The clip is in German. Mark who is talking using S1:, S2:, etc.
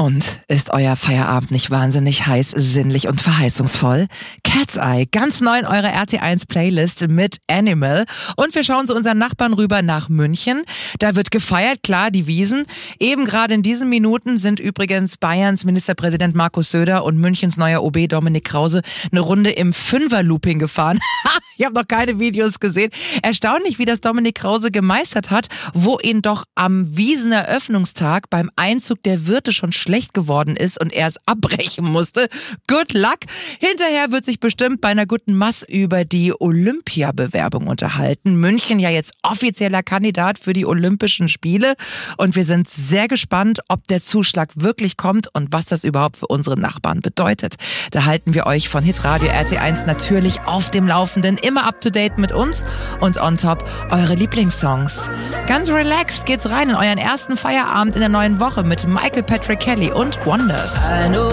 S1: Und ist euer Feierabend nicht wahnsinnig heiß, sinnlich und verheißungsvoll? Cat's Eye, ganz neu in eurer RT1 Playlist mit Animal. Und wir schauen zu unseren Nachbarn rüber nach München. Da wird gefeiert, klar, die Wiesn. Eben gerade in diesen Minuten sind übrigens Bayerns Ministerpräsident Markus Söder und Münchens neuer OB Dominik Krause eine Runde im Fünfer-Looping gefahren. Ich habe noch keine Videos gesehen. Erstaunlich, wie das Dominik Krause gemeistert hat, wo ihn doch am Wiesn-Eröffnungstag beim Einzug der Wirte schon schlecht geworden ist und er es abbrechen musste. Good luck! Hinterher wird sich bestimmt bei einer guten Mass über die Olympiabewerbung unterhalten. München ja jetzt offizieller Kandidat für die Olympischen Spiele und wir sind sehr gespannt, ob der Zuschlag wirklich kommt und was das überhaupt für unsere Nachbarn bedeutet. Da halten wir euch von Hitradio RT1 natürlich auf dem Laufenden, immer up to date mit uns und on top eure Lieblingssongs. Ganz relaxed geht's rein in euren ersten Feierabend in der neuen Woche mit Michael Patrick Kelly und Wonders.
S2: I know